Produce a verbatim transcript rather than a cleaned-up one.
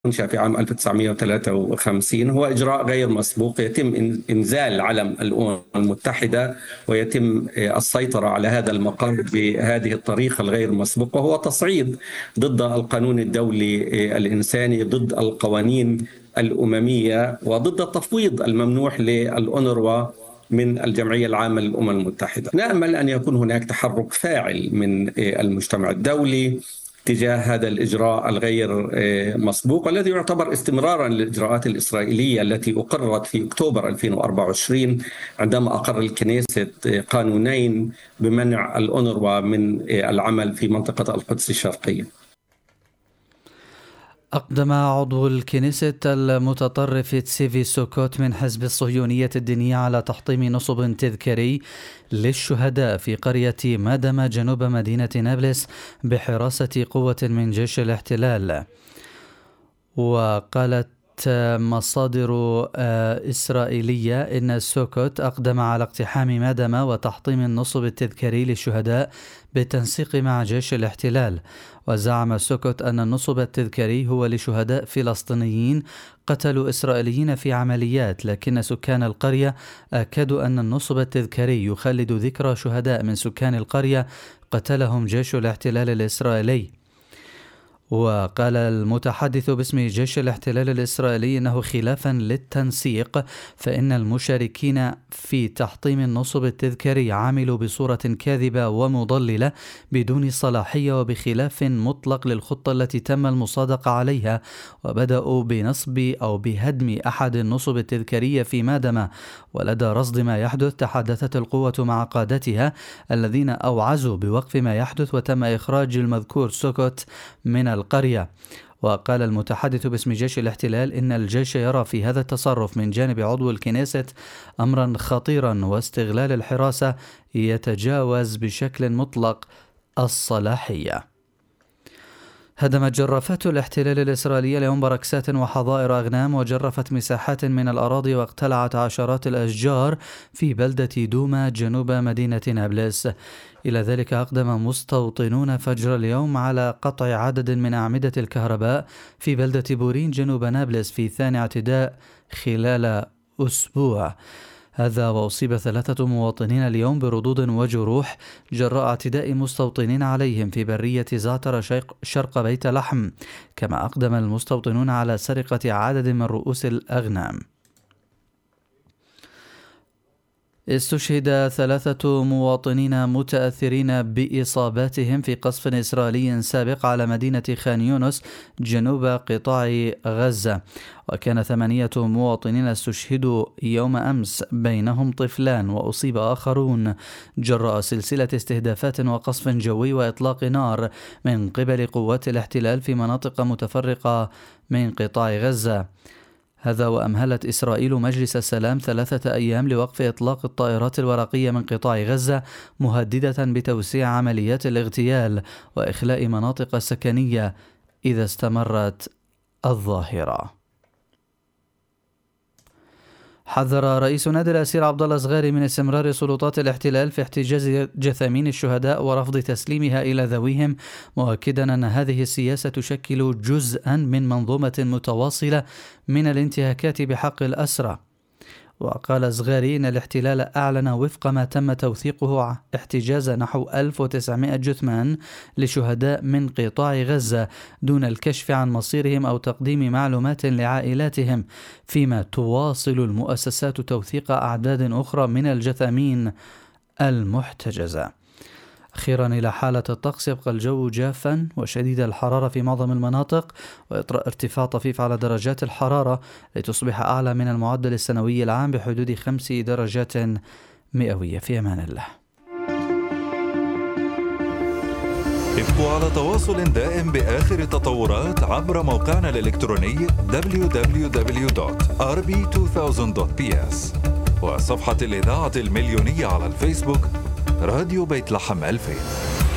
أنشأ في عام ألف وتسعمائة وثلاثة وخمسين. هو إجراء غير مسبوق، يتم إنزال علم الأمم المتحدة ويتم السيطرة على هذا المقر بهذه الطريقة الغير مسبوقة، وهو تصعيد ضد القانون الدولي الإنساني، ضد القوانين الأممية، وضد التفويض الممنوح للأونروا من الجمعية العامة للأمم المتحدة. نأمل أن يكون هناك تحرك فاعل من المجتمع الدولي تجاه هذا الإجراء الغير مسبوق، والذي يعتبر استمرارا للإجراءات الإسرائيلية التي أقرت في أكتوبر ألفين وأربعة وعشرين عندما أقر الكنيست قانونين بمنع الأونروا من العمل في منطقة القدس الشرقية. أقدم عضو الكنيست المتطرف تسيفي سوكوت من حزب الصهيونية الدينية على تحطيم نصب تذكاري للشهداء في قرية مادما جنوب مدينة نابلس بحراسة قوة من جيش الاحتلال. وقالت مصادر إسرائيلية إن سوكوت أقدم على اقتحام مادما وتحطيم النصب التذكاري للشهداء بالتنسيق مع جيش الاحتلال. وزعم سوكوت أن النصب التذكاري هو لشهداء فلسطينيين قتلوا إسرائيليين في عمليات، لكن سكان القرية أكدوا أن النصب التذكاري يخلد ذكرى شهداء من سكان القرية قتلهم جيش الاحتلال الإسرائيلي. وقال المتحدث باسم جيش الاحتلال الإسرائيلي أنه خلافا للتنسيق فإن المشاركين في تحطيم النصب التذكاري عملوا بصورة كاذبة ومضللة بدون صلاحية وبخلاف مطلق للخطة التي تم المصادقة عليها، وبدأوا بنصب أو بهدم أحد النصب التذكارية في مادما. ولدى رصد ما يحدث تحدثت القوة مع قادتها الذين أوعزوا بوقف ما يحدث، وتم إخراج المذكور سوكوت من القرية. وقال المتحدث باسم جيش الاحتلال إن الجيش يرى في هذا التصرف من جانب عضو الكنيست أمرا خطيرا واستغلال الحراسة يتجاوز بشكل مطلق الصلاحية. هدمت جرافات الاحتلال الإسرائيلية اليوم بركسات وحظائر أغنام، وجرفت مساحات من الأراضي واقتلعت عشرات الأشجار في بلدة دوما جنوب مدينة نابلس. إلى ذلك أقدم مستوطنون فجر اليوم على قطع عدد من أعمدة الكهرباء في بلدة بورين جنوب نابلس في ثاني اعتداء خلال أسبوع. هذا وأصيب ثلاثة مواطنين اليوم بردود وجروح جراء اعتداء مستوطنين عليهم في برية زعتر شرق بيت لحم. كما أقدم المستوطنون على سرقة عدد من رؤوس الأغنام. استشهد ثلاثة مواطنين متأثرين بإصاباتهم في قصف إسرائيلي سابق على مدينة خان يونس جنوب قطاع غزة، وكان ثمانية مواطنين استشهدوا يوم أمس بينهم طفلان، وأصيب آخرون جراء سلسلة استهدافات وقصف جوي وإطلاق نار من قبل قوات الاحتلال في مناطق متفرقة من قطاع غزة. هذا وأمهلت إسرائيل مجلس السلام ثلاثة أيام لوقف إطلاق الطائرات الورقية من قطاع غزة، مهددة بتوسيع عمليات الاغتيال وإخلاء مناطق سكنية إذا استمرت الظاهرة. حذر رئيس نادي الأسير عبد الله صغاري من استمرار سلطات الاحتلال في احتجاز جثامين الشهداء ورفض تسليمها إلى ذويهم، مؤكدا أن هذه السياسة تشكل جزءا من منظومة متواصلة من الانتهاكات بحق الأسرى. وقال صغاري إن الاحتلال أعلن وفق ما تم توثيقه احتجاز نحو ألف وتسعمائة جثمان لشهداء من قطاع غزة دون الكشف عن مصيرهم أو تقديم معلومات لعائلاتهم، فيما تواصل المؤسسات توثيق أعداد أخرى من الجثامين المحتجزة. أخيرا إلى حالة الطقس، يبقى الجو جافا وشديد الحرارة في معظم المناطق، ويطرأ ارتفاع طفيف على درجات الحرارة لتصبح أعلى من المعدل السنوي العام بحدود خمس درجات مئوية. في أمان الله. ابقوا على تواصل دائم بآخر التطورات عبر موقعنا الإلكتروني دبليو دبليو دبليو دوت آر بي ألفين دوت بي إس وصفحة الإذاعة المليونية على الفيسبوك راديو بيت لحم ألفين.